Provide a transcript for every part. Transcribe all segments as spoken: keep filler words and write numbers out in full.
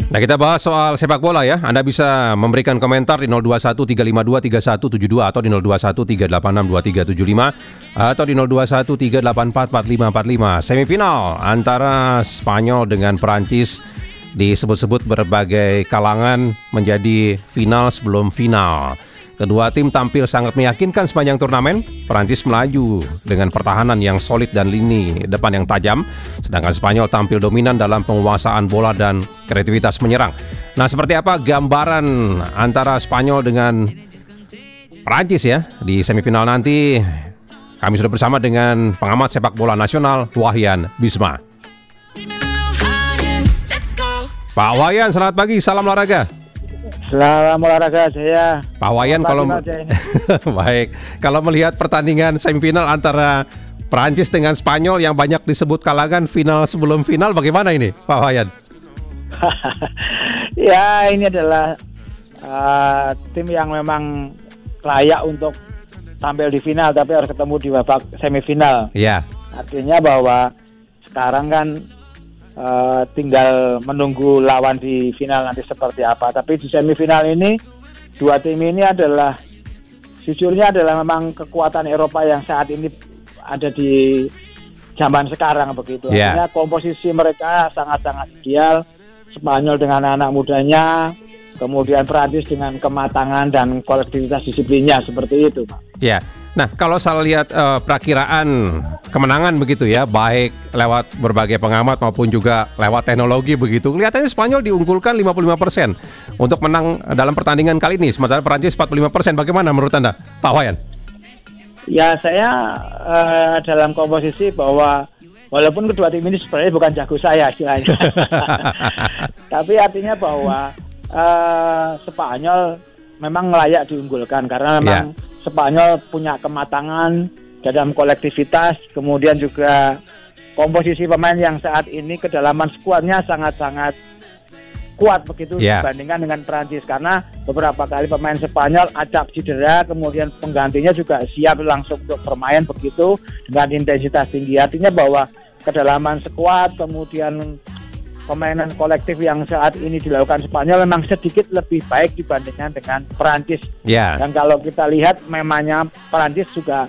Nah, kita bahas soal sepak bola ya. Anda bisa memberikan komentar di nol dua satu tiga lima dua tiga satu tujuh dua atau di nol dua satu tiga delapan enam dua tiga tujuh lima atau di nol dua satu tiga delapan empat empat lima empat lima. Semifinal antara Spanyol dengan Perancis disebut-sebut berbagai kalangan menjadi final sebelum final. Kedua tim tampil sangat meyakinkan sepanjang turnamen. Perancis melaju dengan pertahanan yang solid dan lini depan yang tajam, sedangkan Spanyol tampil dominan dalam penguasaan bola dan kreativitas menyerang. Nah, seperti apa gambaran antara Spanyol dengan Perancis ya di semifinal nanti? Kami sudah bersama dengan pengamat sepak bola nasional Wahyan Bisma. Pak Wayan, selamat pagi, salam olahraga. Selamat olahraga saya. Pak Wayan, kalau baik, kalau melihat pertandingan semifinal antara Perancis dengan Spanyol yang banyak disebut kalangan final sebelum final, bagaimana ini, Pak Wayan? Ya, ini adalah uh, tim yang memang layak untuk tampil di final, tapi harus ketemu di babak semifinal. Ya. Artinya bahwa sekarang kan Uh, tinggal menunggu lawan di final nanti seperti apa. Tapi di semifinal ini dua tim ini adalah jujurnya adalah memang kekuatan Eropa yang saat ini ada di zaman sekarang begitu. Yeah. Artinya komposisi mereka sangat-sangat ideal. Spanyol dengan anak mudanya, kemudian Perancis dengan kematangan dan kolektivitas disiplinnya seperti itu, Pak. Ya. Nah, kalau saya lihat uh, perakiraan kemenangan begitu ya, baik lewat berbagai pengamat maupun juga lewat teknologi begitu, kelihatannya Spanyol diunggulkan lima puluh lima persen untuk menang dalam pertandingan kali ini, sementara Perancis empat puluh lima persen. Bagaimana menurut Anda, Pak Wayan? Ya, saya uh, dalam komposisi bahwa walaupun kedua tim ini sebenarnya bukan jago saya istilahnya. Tapi artinya bahwa uh, Spanyol memang layak diunggulkan karena memang yeah. Spanyol punya kematangan dalam kolektivitas, kemudian juga komposisi pemain yang saat ini kedalaman skuadnya sangat-sangat kuat begitu yeah. dibandingkan dengan Perancis, karena beberapa kali pemain Spanyol acap cedera, kemudian penggantinya juga siap langsung untuk bermain begitu dengan intensitas tinggi. Artinya bahwa kedalaman skuad, kemudian permainan kolektif yang saat ini dilakukan Spanyol memang sedikit lebih baik dibandingkan dengan Perancis. Yeah. Dan kalau kita lihat memangnya Perancis juga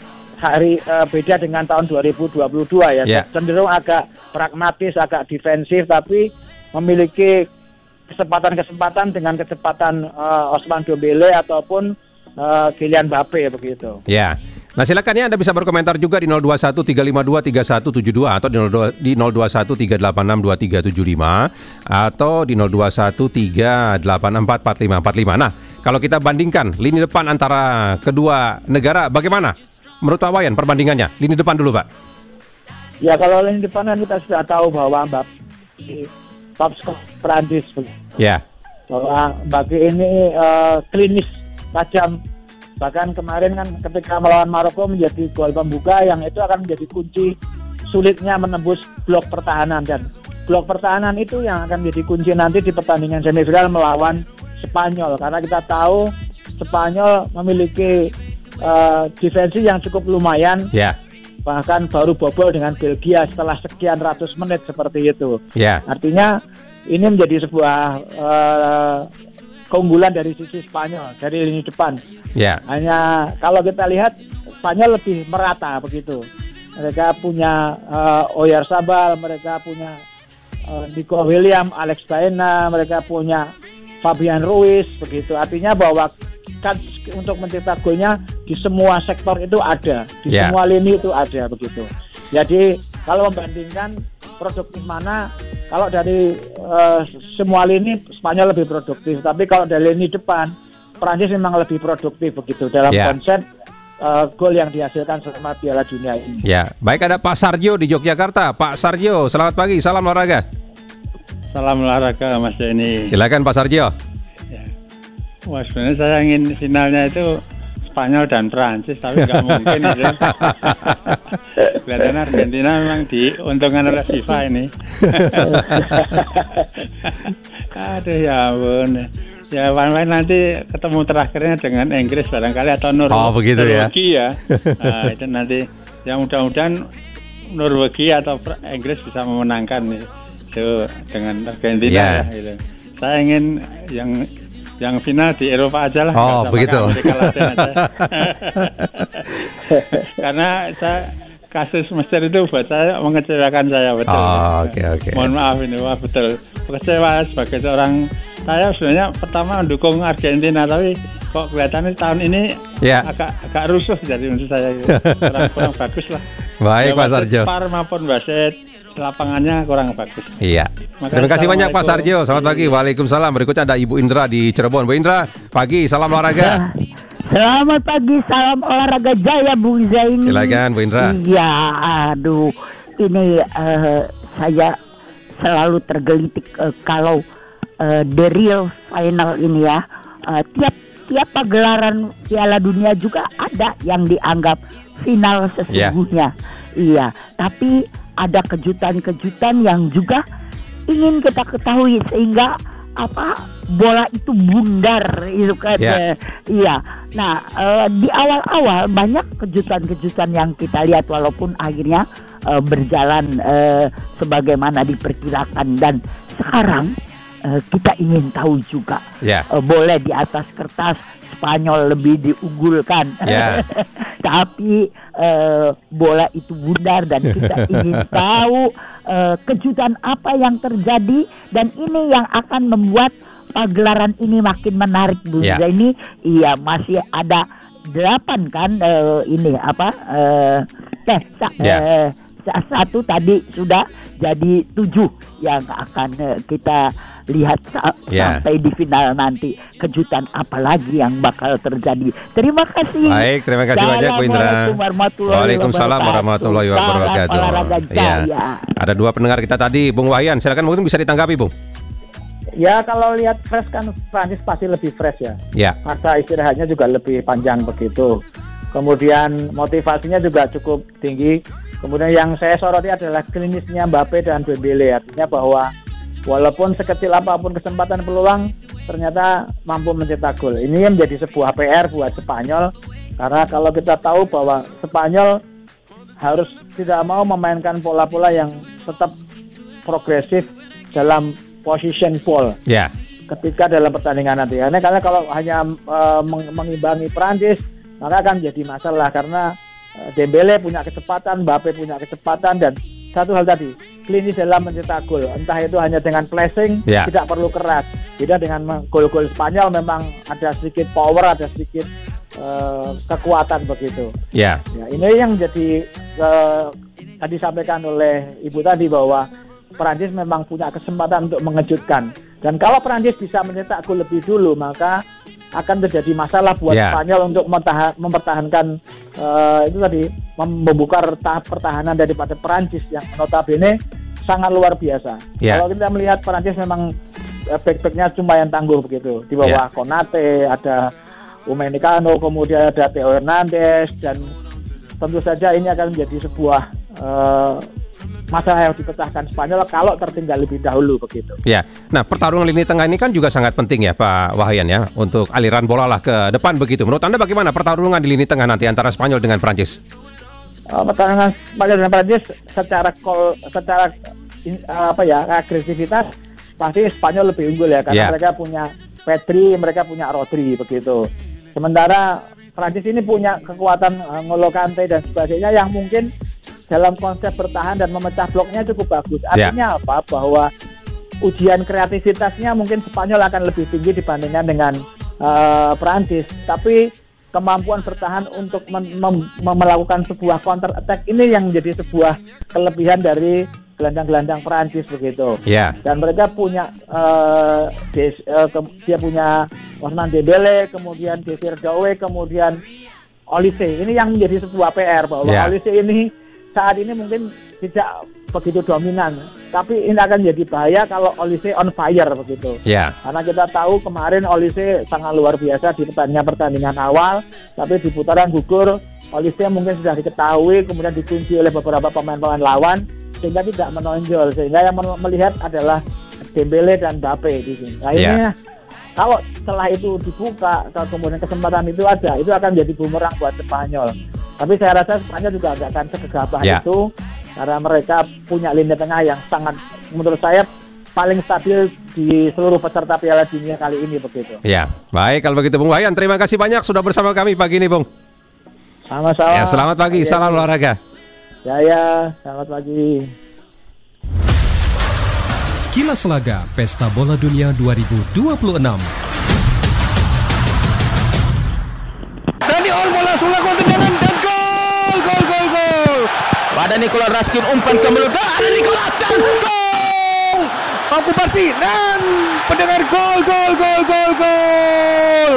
hari uh, beda dengan tahun dua ribu dua puluh dua ya, yeah. cenderung agak pragmatis, agak defensif, tapi memiliki kesempatan-kesempatan dengan kecepatan uh, Ousmane Dembélé ataupun uh, Kylian Mbappé begitu. Ya. Yeah. Nah, silakan ya Anda bisa berkomentar juga di nol dua satu tiga lima dua tiga satu tujuh dua atau di nol dua satu tiga delapan enam dua tiga tujuh lima atau di nol dua satu tiga delapan empat empat lima empat lima. Nah, kalau kita bandingkan lini depan antara kedua negara, bagaimana menurut Pak Wayan perbandingannya? Lini depan dulu, Pak. Ya, kalau lini depan kan kita sudah tahu bahwa Mbappé top skor Perancis. Ya. Bahwa Mbappé ini uh, klinis, tajam. Bahkan kemarin kan ketika melawan Maroko menjadi gol pembuka yang itu akan menjadi kunci sulitnya menembus blok pertahanan, dan blok pertahanan itu yang akan menjadi kunci nanti di pertandingan semifinal melawan Spanyol, karena kita tahu Spanyol memiliki uh, defensi yang cukup lumayan. Yeah. Bahkan baru bobol dengan Belgia setelah sekian ratus menit seperti itu. Yeah. Artinya ini menjadi sebuah uh, keunggulan dari sisi Spanyol, dari lini depan. Yeah. Hanya kalau kita lihat Spanyol lebih merata begitu. Mereka punya uh, Oyarzabal, mereka punya uh, Nico Williams, Alex Baena, mereka punya Fabian Ruiz begitu. Artinya bahwa kan untuk mencetak golnya di semua sektor itu ada, di yeah. semua lini itu ada begitu. Jadi kalau membandingkan produktif mana, kalau dari uh, semua lini Spanyol lebih produktif, tapi kalau dari lini depan Perancis memang lebih produktif begitu dalam yeah. konsep uh, gol yang dihasilkan selama Piala Dunia ini. Ya, baik, ada Pak Sarjo di Yogyakarta. Pak Sarjo, selamat pagi, salam olahraga. Salam olahraga Mas Denny. Silakan Pak Sarjo. Ya. Wah, sebenarnya saya ingin finalnya itu Spanyol dan Perancis, tapi nggak mungkin itu. Kelihatannya Argentina memang diuntungkan oleh FIFA ini. Aduh ya ampun. Ya lain-lain nanti ketemu terakhirnya dengan Inggris barangkali atau Norwegia. Oh begitu ya. ya. Nah, itu nanti yang mudah-mudahan Norwegia atau Inggris bisa memenangkan nih. itu dengan Argentina Yeah. ya gitu. Saya ingin yang yang final di Eropa aja lah. Oh, nggak usah begitu. pakai Amerika Latin aja. Karena saya kasus Mesir itu buat saya mengecewakan saya betul. Oh, oke, oke. Mohon maaf ini, wah betul kecewa sebagai seorang, saya sebenarnya pertama mendukung Argentina tapi kok kelihatannya tahun ini Ya. agak agak rusuh jadi menurut saya gitu. kurang kurang bagus lah. Baik, Ya, Pak wasit Sarjo. Par maupun wasit lapangannya kurang bagus. Iya. Makasih, Terima kasih banyak Pak Sarjo. Assalamualaikum. Selamat pagi. Waalaikumsalam. Berikutnya ada Ibu Indra di Cirebon. Bu Indra, pagi. Salam olahraga. Selamat pagi, salam olahraga jaya Bung Zaini. Silakan Bu Indra. Iya, aduh, ini eh, saya selalu tergelitik eh, kalau eh, the real final ini ya. Eh, tiap tiap pagelaran Piala Dunia juga ada yang dianggap final sesungguhnya. Iya, tapi ada kejutan-kejutan yang juga ingin kita ketahui sehingga apa bola itu bundar itu kan. Ya. Eh, iya. Nah, eh, di awal-awal banyak kejutan-kejutan yang kita lihat walaupun akhirnya eh, berjalan eh, sebagaimana diperkirakan, dan sekarang eh, kita ingin tahu juga Ya. eh, boleh di atas kertas Spanyol lebih diunggulkan. Ya. Tapi eh, bola itu bundar dan kita ingin tahu eh, kejutan apa yang terjadi, dan ini yang akan membuat pagelaran ini makin menarik, Bu Ya. Zaini. Iya, masih ada delapan kan eh, ini apa eh, eh, sa- Ya. eh, sa- satu tadi sudah jadi tujuh yang akan eh, kita lihat sa- Ya. sampai di final nanti. Kejutan apa lagi yang bakal terjadi? Terima kasih. Baik, terima kasih banyak Bu Indra. Assalamualaikum warahmatullahi Waalaikumsalam wabarakatuh. warahmatullahi wabarakatuh. Salam olahraga Iya. jaya. Ada dua pendengar kita tadi, Bung Wahyan. Silakan mungkin bisa ditanggapi, Bung. Ya kalau lihat fresh kan Prancis pasti lebih fresh ya. Ya. Masa istirahatnya juga lebih panjang begitu. Kemudian motivasinya juga cukup tinggi. Kemudian yang saya soroti adalah klinisnya Mbappe dan Dembele. Artinya bahwa walaupun sekecil apapun kesempatan peluang, ternyata mampu mencetak gol. Ini menjadi sebuah P R buat Spanyol. Karena kalau kita tahu bahwa Spanyol harus tidak mau memainkan pola-pola yang tetap progresif dalam position ball Ya. ketika dalam pertandingan nanti. Karena karena kalau hanya uh, meng- mengimbangi Prancis, maka akan jadi masalah karena uh, Dembele punya kecepatan, Mbappe punya kecepatan, dan satu hal tadi, klinis dalam mencetak gol. Entah itu hanya dengan flashing, Ya. tidak perlu keras. Beda dengan meng- gol-gol Spanyol memang ada sedikit power, ada sedikit uh, kekuatan begitu. Ya. Ya, ini yang jadi uh, tadi sampaikan oleh Ibu tadi bahwa Perancis memang punya kesempatan untuk mengejutkan. Dan kalau Perancis bisa mencetak gol lebih dulu, maka akan terjadi masalah buat Ya. Spanyol untuk mentahan, mempertahankan uh, itu tadi mem- membuka tahap pertahanan daripada Perancis yang notabene sangat luar biasa. Ya. Kalau kita melihat Perancis memang uh, back-backnya cuma yang tangguh begitu. Di bawah Ya. Konate, ada Upamecano, kemudian ada Theo Hernandez, dan tentu saja ini akan menjadi sebuah uh, masalah yang dipecahkan Spanyol kalau tertinggal lebih dahulu begitu. Ya, nah pertarungan lini tengah ini kan juga sangat penting ya Pak Wahyan ya, untuk aliran bola lah ke depan begitu. Menurut Anda bagaimana pertarungan di lini tengah nanti antara Spanyol dengan Prancis? Uh, pertarungan Spanyol dan Prancis secara kol, secara in, uh, apa ya agresivitas pasti Spanyol lebih unggul ya, karena Ya. mereka punya Pedri, mereka punya Rodri begitu. Sementara Prancis ini punya kekuatan uh, N'Golo Kante dan sebagainya yang mungkin dalam konsep bertahan dan memecah bloknya cukup bagus. Artinya apa? Bahwa ujian kreativitasnya mungkin Spanyol akan lebih tinggi dibandingkan dengan uh, Prancis. Tapi kemampuan bertahan untuk mem- mem- melakukan sebuah counter attack ini yang menjadi sebuah kelebihan dari gelandang-gelandang Prancis begitu. Ya. Dan mereka punya uh, des, uh, ke- dia punya Ousmane Dembele, kemudian Desir Doué, kemudian Olise. Ini yang menjadi sebuah P R bahwa Ya. Olise ini saat ini mungkin tidak begitu dominan, tapi ini akan jadi bahaya kalau Olise on fire begitu. Ya. Karena kita tahu kemarin Olise sangat luar biasa di pertandingan-pertandingan awal, tapi di putaran gugur Olise mungkin sudah diketahui, kemudian dikunci oleh beberapa pemain-pemain lawan sehingga tidak menonjol, sehingga yang melihat adalah Dembele dan Mbappe di sini. Nah, Ya. ini kalau setelah itu dibuka, kalau kemudian kesempatan itu ada, itu akan jadi bumerang buat Spanyol. Tapi saya rasa Spanyol juga nggak akan segegabah Ya. itu, karena mereka punya lini tengah yang sangat, menurut saya paling stabil di seluruh peserta Piala Dunia kali ini begitu. Ya, baik kalau begitu Bung Wayan, terima kasih banyak sudah bersama kami pagi ini Bung. Sama-sama. Ya, selamat pagi, ya, salam olahraga. Ya ya, selamat pagi. Kilas Laga Pesta Bola Dunia dua ribu dua puluh enam. Dani Olmo langsung lakukan tendangan dan gol, gol, gol, gol. Pada Nicolas Raskin umpan ke mulut, ada Nicolas dan gol. Mampu Barsi dan pendengar gol, gol, gol, gol, gol.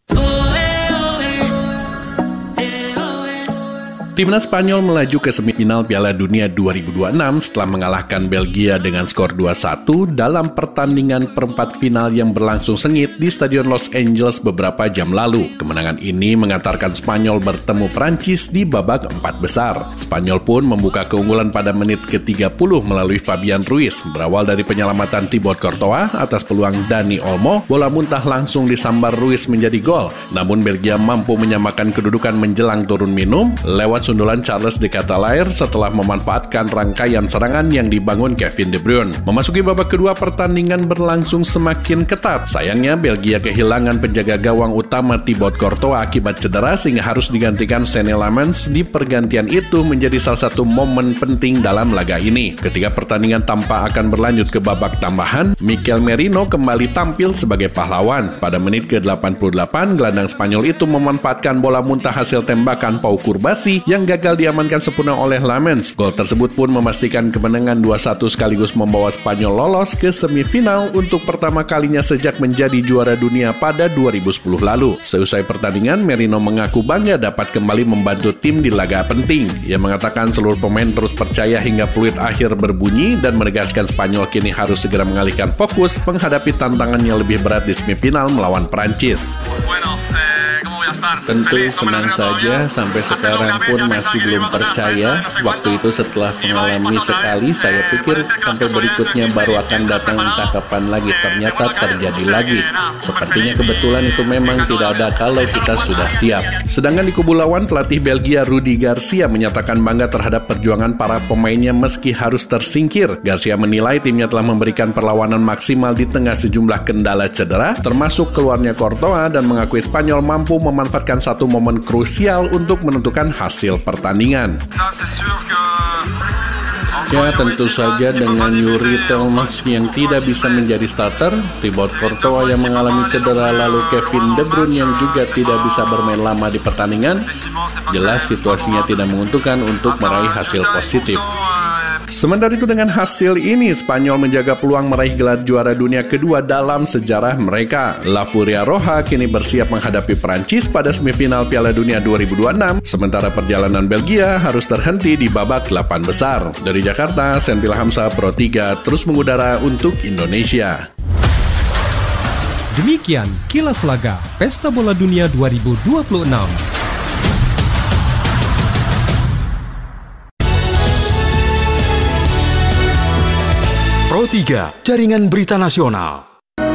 Timnas Spanyol melaju ke semifinal Piala Dunia dua ribu dua puluh enam setelah mengalahkan Belgia dengan skor dua satu dalam pertandingan perempat final yang berlangsung sengit di Stadion Los Angeles beberapa jam lalu. Kemenangan ini mengantarkan Spanyol bertemu Prancis di babak empat besar. Spanyol pun membuka keunggulan pada menit ke tiga puluh melalui Fabian Ruiz. Berawal dari penyelamatan Thibaut Courtois atas peluang Dani Olmo, bola muntah langsung disambar Ruiz menjadi gol. Namun Belgia mampu menyamakan kedudukan menjelang turun minum lewat sundulan Charles de Ketelaere setelah memanfaatkan rangkaian serangan yang dibangun Kevin De Bruyne. Memasuki babak kedua, pertandingan berlangsung semakin ketat. Sayangnya Belgia kehilangan penjaga gawang utama Thibaut Courtois akibat cedera sehingga harus digantikan Senne Lammens. Di pergantian itu menjadi salah satu momen penting dalam laga ini. Ketika pertandingan tampak akan berlanjut ke babak tambahan, Mikel Merino kembali tampil sebagai pahlawan. Pada menit ke delapan puluh delapan, gelandang Spanyol itu memanfaatkan bola muntah hasil tembakan Pau Cubarsí yang gagal diamankan sempurna oleh Lammens. Gol tersebut pun memastikan kemenangan dua satu sekaligus membawa Spanyol lolos ke semifinal untuk pertama kalinya sejak menjadi juara dunia pada dua ribu sepuluh lalu. Seusai pertandingan, Merino mengaku bangga dapat kembali membantu tim di laga penting. Ia mengatakan seluruh pemain terus percaya hingga peluit akhir berbunyi dan menegaskan Spanyol kini harus segera mengalihkan fokus menghadapi tantangan yang lebih berat di semifinal melawan Prancis. Tentu senang saja, sampai sekarang pun masih belum percaya. Waktu itu setelah mengalami sekali, saya pikir sampai berikutnya baru akan datang entah kapan lagi. Ternyata terjadi lagi. Sepertinya kebetulan itu memang tidak ada kalau kita sudah siap. Sedangkan di kubu lawan, pelatih Belgia Rudi Garcia menyatakan bangga terhadap perjuangan para pemainnya meski harus tersingkir. Garcia menilai timnya telah memberikan perlawanan maksimal di tengah sejumlah kendala cedera, termasuk keluarnya Courtois, dan mengakui Spanyol mampu memanfaatkan satu momen krusial untuk menentukan hasil pertandingan. Ya, tentu saja dengan Yuri Tillmans yang tidak bisa menjadi starter, Thibaut Courtois yang mengalami cedera, lalu Kevin De Bruyne yang juga tidak bisa bermain lama di pertandingan, jelas situasinya tidak menguntungkan untuk meraih hasil positif. Sementara itu dengan hasil ini, Spanyol menjaga peluang meraih gelar juara dunia kedua dalam sejarah mereka. La Furia Roja kini bersiap menghadapi Prancis pada semifinal Piala Dunia dua ribu dua puluh enam, sementara perjalanan Belgia harus terhenti di babak delapan besar. Dari Jakarta, Sentil Hamsa, Pro tiga, terus mengudara untuk Indonesia. Demikian Kilas Laga Pesta Bola Dunia dua ribu dua puluh enam. Pro tiga, Jaringan Berita Nasional.